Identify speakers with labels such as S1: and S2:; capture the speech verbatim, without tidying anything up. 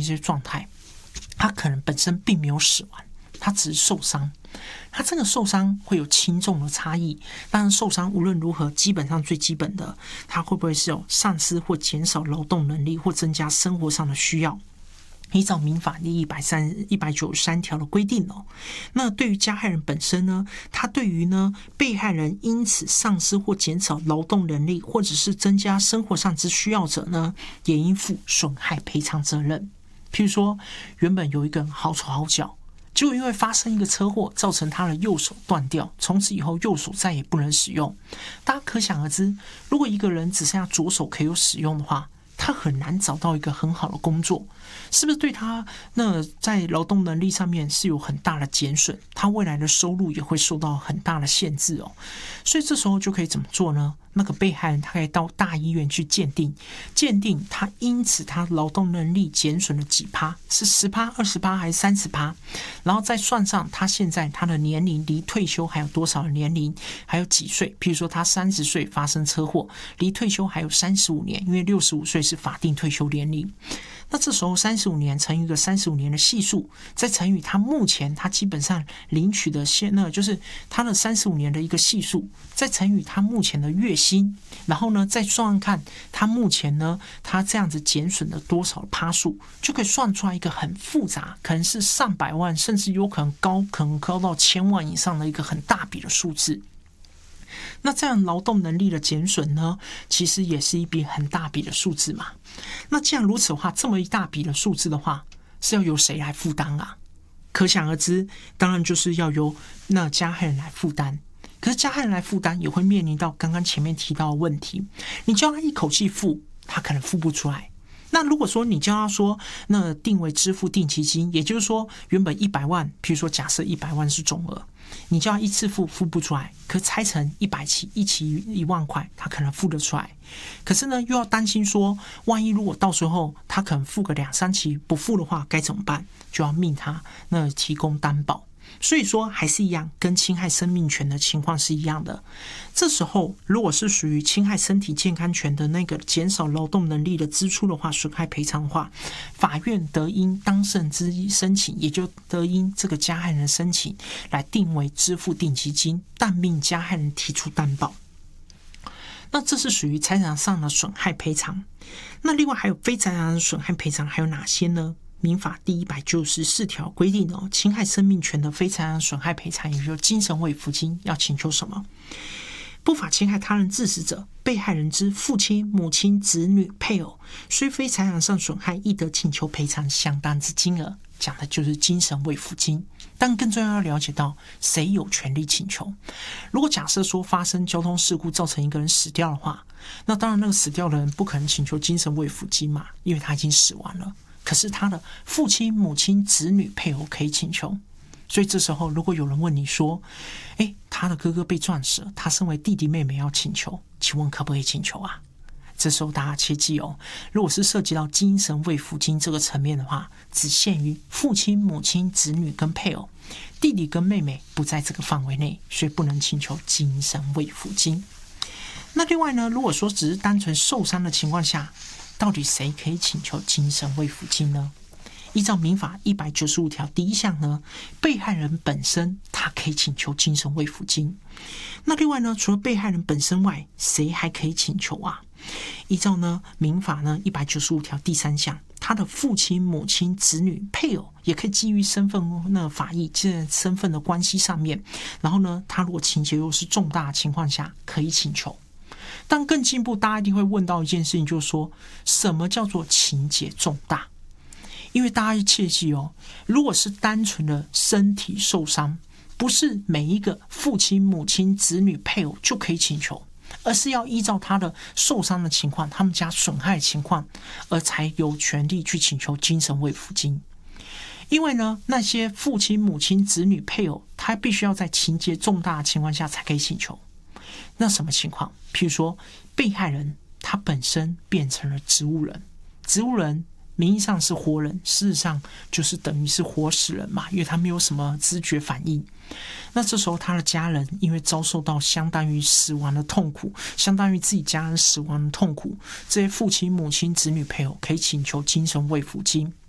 S1: 一些状态，他可能本身并没有死亡，他只是受伤。他这个受伤会有轻重的差异，当然受伤无论如何，基本上最基本的，他会不会是有丧失或减少劳动能力或增加生活上的需要？依照民法第一百三一百九十三条的规定哦，那对于加害人本身呢，他对于呢被害人因此丧失或减少劳动能力，或者是增加生活上之需要者呢，也应负损害赔偿责任。譬如说，原本有一个人好手好脚，结果因为发生一个车祸，造成他的右手断掉，从此以后右手再也不能使用。大家可想而知，如果一个人只剩下左手可以有使用的话，他很难找到一个很好的工作，是不是对他那在劳动能力上面是有很大的减损？他未来的收入也会受到很大的限制哦。所以这时候就可以怎么做呢？那个被害人他可以到大医院去鉴定，鉴定他因此他劳动能力减损了几趴，是十趴、二十趴还是三十趴？然后再算上他现在他的年龄离退休还有多少的年龄，还有几岁？譬如说他三十岁发生车祸，离退休还有三十五年，因为六十五岁是法定退休年龄。那这时候三十五年乘以一个三十五年的系数，再乘以他目前他基本上领取的现那就是他的三十五年的一个系数，再乘以他目前的月薪，然后呢再算算看他目前呢他这样子减损了多少趴数，就可以算出来一个很复杂，可能是上百万，甚至有可能高，可能高到千万以上的一个很大笔的数字。那这样劳动能力的减损呢，其实也是一笔很大笔的数字嘛。那既然如此的话，这么一大笔的数字的话，是要由谁来负担啊？可想而知，当然就是要由那加害人来负担。可是加害人来负担，也会面临到刚刚前面提到的问题，你叫他一口气付，他可能付不出来。那如果说你叫他说，那定为支付定期金，也就是说原本一百万，譬如说假设一百万是总额，你叫他一次付付不出来，可拆成一百期，一期一万块，他可能付得出来。可是呢，又要担心说，万一如果到时候他可能付个两三期不付的话，该怎么办？就要命他那提供担保。所以说还是一样，跟侵害生命权的情况是一样的。这时候如果是属于侵害身体健康权的那个减少劳动能力的支出的话，损害赔偿的话，法院得因当事人之申请，也就得因这个加害人的申请来定为支付定期金，但命加害人提出担保。那这是属于财产上的损害赔偿。那另外还有非财产上的损害赔偿还有哪些呢？民法第一百九十四条规定哦，侵害生命权的非财产损害赔偿，也就是精神慰抚金，要请求什么？不法侵害他人致死者，被害人之父亲、母亲、子女、配偶，虽非财产上损害，亦得请求赔偿相当之金额。讲的就是精神慰抚金。但更重要要了解到谁有权利请求。如果假设说发生交通事故造成一个人死掉的话，那当然那个死掉的人不可能请求精神慰抚金嘛，因为他已经死亡了。可是他的父亲、母亲、子女、配偶可以请求。所以这时候如果有人问你说，诶，他的哥哥被撞死了，他身为弟弟妹妹要请求，请问可不可以请求啊？这时候大家切记哦，如果是涉及到精神慰抚金这个层面的话，只限于父亲、母亲、子女跟配偶，弟弟跟妹妹不在这个范围内，所以不能请求精神慰抚金。那另外呢，如果说只是单纯受伤的情况下，到底谁可以请求精神慰抚金呢？依照民法一百九十五条第一项呢，被害人本身他可以请求精神慰抚金。那另外呢，除了被害人本身外，谁还可以请求啊？依照呢民法呢一百九十五条第三项，他的父亲、母亲、子女、配偶也可以基于身份那法益这身份的关系上面，然后呢，他如果情节又是重大的情况下，可以请求。但更进一步，大家一定会问到一件事情，就是说什么叫做情节重大？因为大家切记哦，如果是单纯的身体受伤，不是每一个父亲、母亲、子女、配偶就可以请求，而是要依照他的受伤的情况、他们家损害的情况，而才有权利去请求精神慰抚金。因为呢，那些父亲、母亲、子女、配偶，他必须要在情节重大的情况下才可以请求。那什么情况？譬如说，被害人他本身变成了植物人，植物人名义上是活人，事实上就是等于是活死人嘛，因为他没有什么知觉反应。那这时候他的家人因为遭受到相当于死亡的痛苦，相当于自己家人死亡的痛苦，这些父亲、母亲、子女、配偶可以请求精神慰抚金。